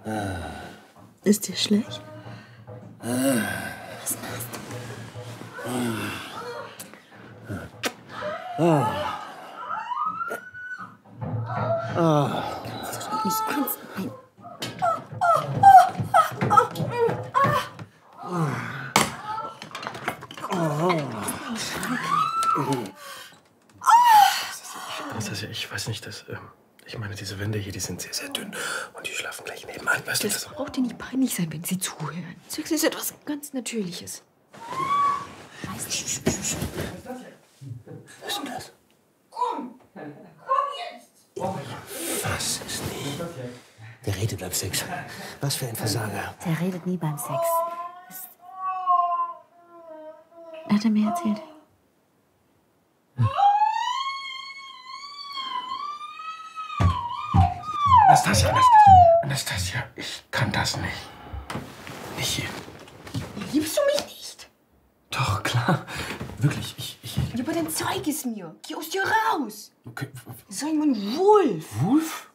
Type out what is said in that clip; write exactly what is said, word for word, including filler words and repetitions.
Ist dir schlecht? Was machst du? Kannst du doch nicht ernst meinen? Anastasia, ich weiß nicht, dass, ähm, ich meine, diese Wände hier, die sind sehr, sehr dünn und die schlafen gleich nebenan. Weißt du, Das braucht dir nicht peinlich sein, wenn sie zuhören. Sex ist etwas ganz Natürliches. Was ist denn das? Komm! Komm jetzt! Was ist nie? Der redet beim Sex. Was für ein Versager. Der redet nie beim Sex. Das hat er mir erzählt. Anastasia, Anastasia, Anastasia, ich kann das nicht. Nicht hier. Liebst du mich nicht? Doch, klar. Wirklich, ich... ich Ja, aber dann zeig es mir. Geh aus dir raus. okay. Sei mein Wolf. Wolf?